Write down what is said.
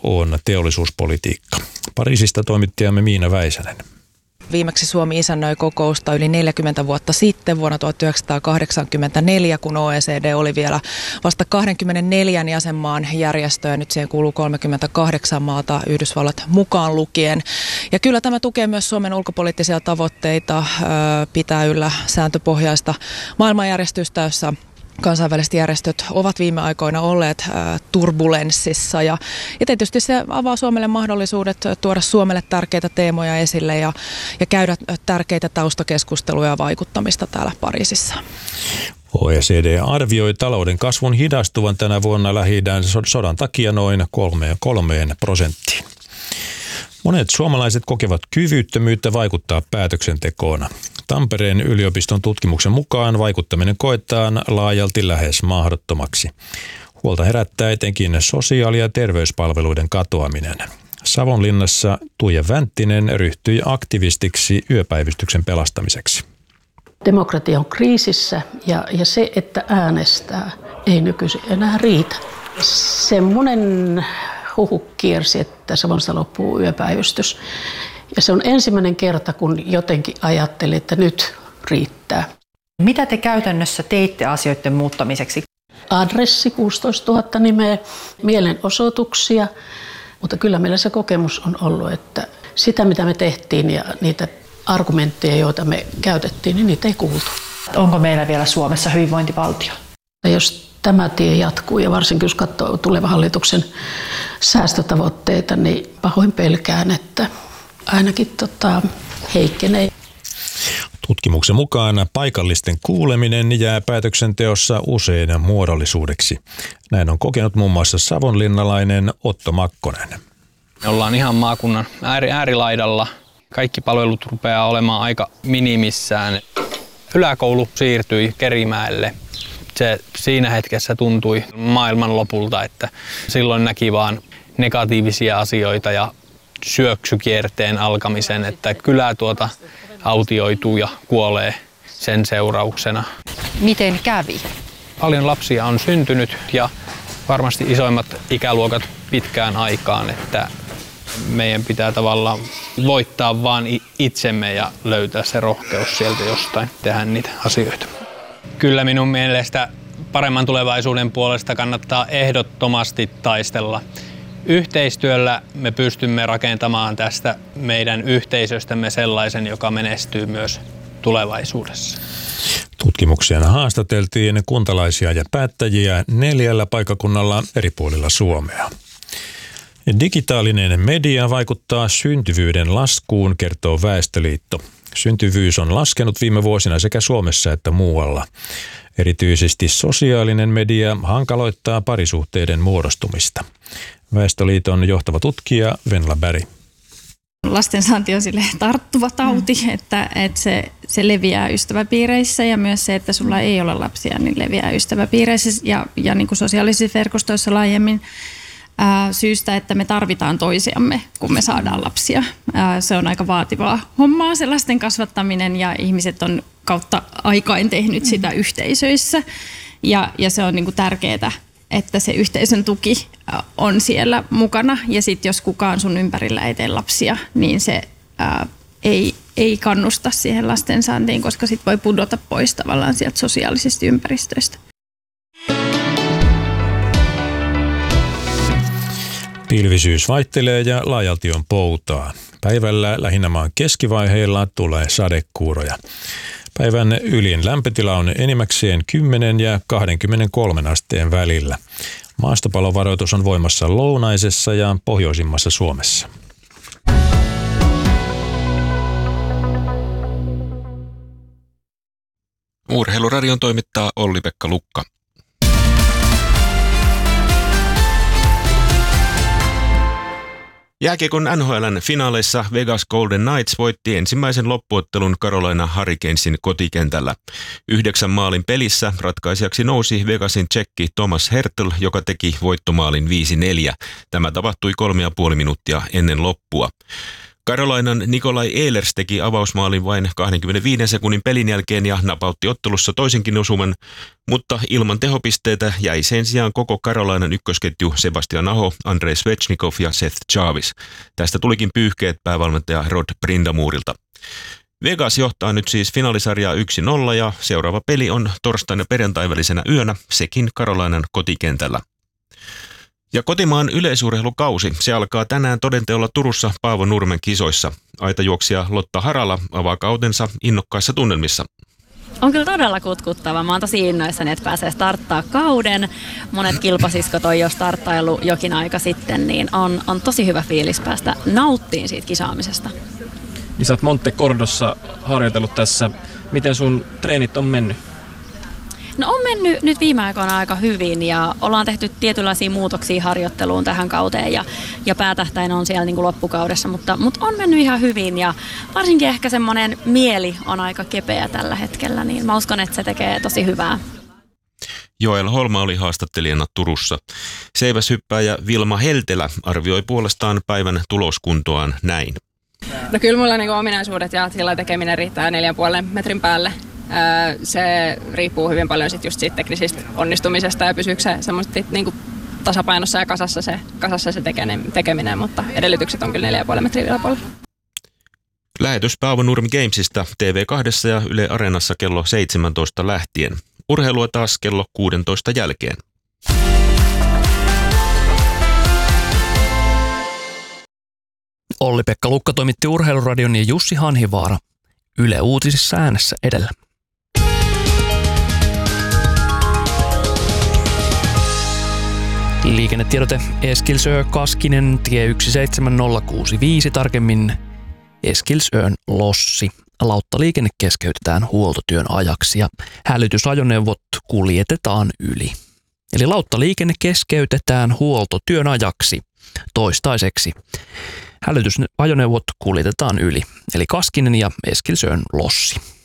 on teollisuuspolitiikka. Pariisista toimittajamme Miina Väisänen. Viimeksi Suomi isännöi kokousta yli 40 vuotta sitten vuonna 1984, kun OECD oli vielä vasta 24 jäsenmaan järjestö ja nyt siihen kuuluu 38 maata, Yhdysvallat mukaan lukien. Ja kyllä tämä tukee myös Suomen ulkopoliittisia tavoitteita, pitää yllä sääntöpohjaista maailmanjärjestystä, jossa kansainväliset järjestöt ovat viime aikoina olleet turbulenssissa ja tietysti se avaa Suomelle mahdollisuudet tuoda Suomelle tärkeitä teemoja esille ja käydä tärkeitä taustakeskusteluja ja vaikuttamista täällä Pariisissa. OECD arvioi talouden kasvun hidastuvan tänä vuonna Lähi-idän sodan takia noin 3%. Monet suomalaiset kokevat kyvyttömyyttä vaikuttaa päätöksentekoon. Tampereen yliopiston tutkimuksen mukaan vaikuttaminen koetaan laajalti lähes mahdottomaksi. Huolta herättää etenkin sosiaali- ja terveyspalveluiden katoaminen. Savonlinnassa Tuija Vänttinen ryhtyi aktivistiksi yöpäivystyksen pelastamiseksi. Demokratia on kriisissä ja se, että äänestää, ei nykyisin enää riitä. Semmoinen huhu kiersi, että Savonlinnassa loppuu yöpäivystys. Ja se on ensimmäinen kerta, kun jotenkin ajattelin, että nyt riittää. Mitä te käytännössä teitte asioiden muuttamiseksi? Adressi 16 000 nimeä, mielenosoituksia, mutta kyllä meillä se kokemus on ollut, että sitä mitä me tehtiin ja niitä argumentteja, joita me käytettiin, niin niitä ei kuultu. Onko meillä vielä Suomessa hyvinvointivaltio? Ja jos tämä tie jatkuu ja varsinkin jos katsoo tulevan hallituksen säästötavoitteita, niin pahoin pelkään, että ainakin heikkenee. Tutkimuksen mukaan paikallisten kuuleminen jää päätöksenteossa usein muodollisuudeksi. Näin on kokenut muun muassa savonlinnalainen Otto Makkonen. Me ollaan ihan maakunnan äärilaidalla. Kaikki palvelut rupeaa olemaan aika minimissään. Yläkoulu siirtyi Kerimäelle. Se siinä hetkessä tuntui maailmanlopulta, että silloin näki vaan negatiivisia asioita ja syöksykierteen alkamisen, että kylä autioituu ja kuolee sen seurauksena. Miten kävi? Paljon lapsia on syntynyt ja varmasti isoimmat ikäluokat pitkään aikaan, että meidän pitää tavallaan voittaa vaan itsemme ja löytää se rohkeus sieltä jostain, tehdä niitä asioita. Kyllä minun mielestä paremman tulevaisuuden puolesta kannattaa ehdottomasti taistella. Yhteistyöllä me pystymme rakentamaan tästä meidän yhteisöstämme sellaisen, joka menestyy myös tulevaisuudessa. Tutkimukseen haastateltiin kuntalaisia ja päättäjiä 4 paikkakunnalla eri puolilla Suomea. Digitaalinen media vaikuttaa syntyvyyden laskuun, kertoo Väestöliitto. Syntyvyys on laskenut viime vuosina sekä Suomessa että muualla. Erityisesti sosiaalinen media hankaloittaa parisuhteiden muodostumista. Väestöliiton johtava tutkija Venla Berg. Lastensaanti on sille tarttuva tauti, että se leviää ystäväpiireissä ja myös se, että sulla ei ole lapsia, niin leviää ystäväpiireissä ja niin kuin sosiaalisissa verkostoissa laajemmin syystä, että me tarvitaan toisiamme, kun me saadaan lapsia. Se on aika vaativaa hommaa, se lasten kasvattaminen ja ihmiset on kautta aikain tehnyt sitä yhteisöissä ja se on niin kuin tärkeää, että se yhteisön tuki on siellä mukana ja sitten jos kukaan sun ympärillä ei tee lapsia, niin se ei kannusta siihen lastensaantiin, koska sit voi pudota pois tavallaan sieltä sosiaalisista ympäristöistä. Pilvisyys vaihtelee ja laajalti on poutaa. Päivällä lähinnä maan keskivaiheilla tulee sadekuuroja. Päivän ylin lämpötila on enimmäkseen 10 ja 23 asteen välillä. Maastopalovaroitus on voimassa lounaisessa ja pohjoisimmassa Suomessa. Urheiluradion toimittaa Olli-Pekka Lukka. Jääkiekon NHL:n finaaleissa Vegas Golden Knights voitti ensimmäisen loppuottelun Carolina Hurricanesin kotikentällä. 9 maalin pelissä ratkaisijaksi nousi Vegasin tsekki Thomas Hertl, joka teki voittomaalin 5-4. Tämä tapahtui 3,5 minuuttia ennen loppua. Carolinan Nikolai Ehlers teki avausmaalin vain 25 sekunnin pelin jälkeen ja napautti ottelussa toisenkin osuman, mutta ilman tehopisteitä jäi sen sijaan koko Carolinan ykkösketju Sebastian Aho, Andrei Svechnikov ja Seth Jarvis. Tästä tulikin pyyhkeet päävalmentaja Rod Brindamurilta. Vegas johtaa nyt siis finaalisarjaa 1-0 ja seuraava peli on torstaina perjantain välisenä yönä, sekin Carolinan kotikentällä. Ja kotimaan yleisurheilukausi, se alkaa tänään todenteolla Turussa Paavo Nurmen kisoissa. Aitajuoksija Lotta Harala avaa kautensa innokkaissa tunnelmissa. On kyllä todella kutkuttava. Mä oon tosi innoissani, että pääsee starttaa kauden. Monet kilpasiskot on jo starttailu jokin aika sitten, niin on tosi hyvä fiilis päästä nauttiin siitä kisaamisesta. Niin sä oot Monte Cordossa harjoitellut tässä. Miten sun treenit on mennyt? No on mennyt nyt viime aikoina aika hyvin ja ollaan tehty tietynlaisia muutoksia harjoitteluun tähän kauteen ja päätähtäin on siellä niin kuin loppukaudessa, mutta on mennyt ihan hyvin ja varsinkin ehkä semmoinen mieli on aika kepeä tällä hetkellä, niin mä uskon, että se tekee tosi hyvää. Joel Holma oli haastattelijana Turussa. Seiväshyppääjä Vilma Heltelä arvioi puolestaan päivän tuloskuntoaan näin. No kyllä mulla niinku ominaisuudet ja sillä tekeminen riittää 4,5 metrin päälle. Se riippuu hyvin paljon just siitä teknisistä onnistumisesta ja pysyykö se semmoisesti niinku tasapainossa ja kasassa se tekeminen, mutta edellytykset on kyllä 4,5 metriä yläpuolella. Lähetys Paavo Nurmi Gamesista TV2 ja Yle Areenassa kello 17 lähtien. Urheilua taas kello 16 jälkeen. Olli-Pekka Lukka toimitti Urheiluradion ja Jussi Hanhivaara. Yle Uutisissa äänessä edellä. Liikennetiedote Eskilsö Kaskinen tie 17065, tarkemmin Eskilsön Lossi. Lauttaliikenne keskeytetään huoltotyön ajaksi ja hälytysajoneuvot kuljetetaan yli. Eli lauttaliikenne keskeytetään huoltotyön ajaksi toistaiseksi. Hälytysajoneuvot kuljetetaan yli, eli Kaskinen ja Eskilsön Lossi.